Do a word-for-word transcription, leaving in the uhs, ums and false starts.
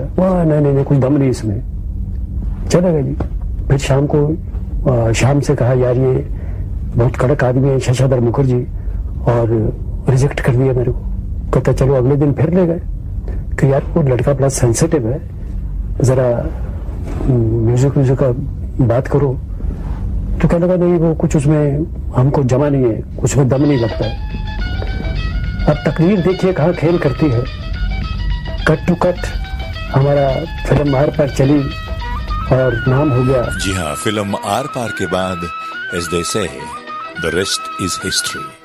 गया, वाह नहीं नहीं कुछ दम नहीं इसमें, चला गया जी। फिर शाम को आ, शाम से कहा यार ये बहुत कड़क आदमी है शशाधर मुखर्जी, और रिजेक्ट कर दिया मेरे को। कहता चलो अगले दिन फिर ले गए कि यार वो लड़का बड़ा सेंसिटिव है, जरा म्यूजिक म्यूजिक का बात करो। तो कहने लगा नहीं वो कुछ उसमें हमको जमा नहीं है, कुछ में दम नहीं लगता है। अब तकदीर देखिए कहाँ खेल करती है। कट टू कट हमारा फिल्म आर पार चली और नाम हो गया। जी हाँ, फिल्म आर पार के बाद एज दे से द रेस्ट इज हिस्ट्री।